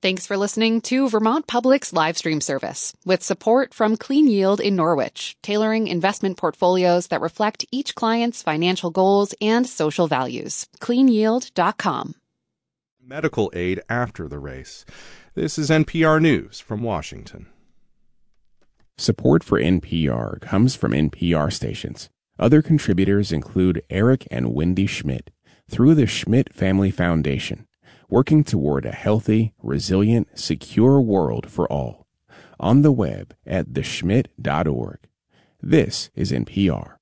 Thanks for listening to Vermont Public's live stream service with support from Clean Yield in Norwich, tailoring investment portfolios that reflect each client's financial goals and social values. CleanYield.com. Medical aid after the race. This is NPR News from Washington. Support for NPR comes from NPR stations. Other contributors include Eric and Wendy Schmidt through the Schmidt Family Foundation, working toward a healthy, resilient, secure world for all. On the web at theschmidt.org. This is NPR.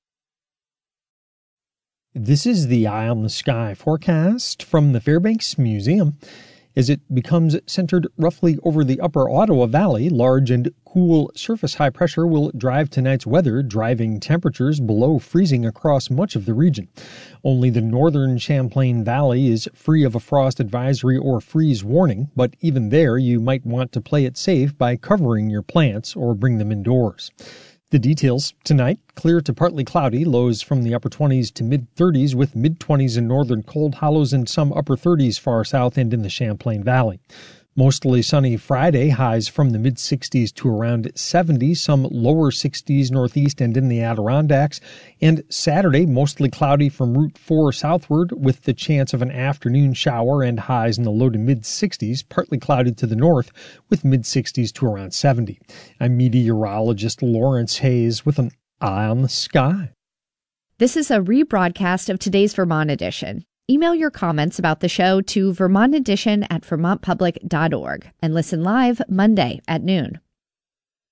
This is the Eye on the Sky forecast from the Fairbanks Museum. As it becomes centered roughly over the upper Ottawa Valley, large and cool surface high pressure will drive tonight's weather, driving temperatures below freezing across much of the region. Only the northern Champlain Valley is free of a frost advisory or freeze warning, but even there you might want to play it safe by covering your plants or bring them indoors. The details tonight: clear to partly cloudy, lows from the upper 20s to mid-30s with mid-20s in northern cold hollows and some upper 30s far south and in the Champlain Valley. Mostly sunny Friday, highs from the mid-60s to around 70, some lower 60s northeast and in the Adirondacks. And Saturday, mostly cloudy from Route 4 southward with the chance of an afternoon shower and highs in the low to mid-60s, partly cloudy to the north with mid-60s to around 70. I'm meteorologist Lawrence Hayes with an Eye on the Sky. This is a rebroadcast of today's Vermont Edition. Email your comments about the show to vermontedition@vermontpublic.org and listen live Monday at noon.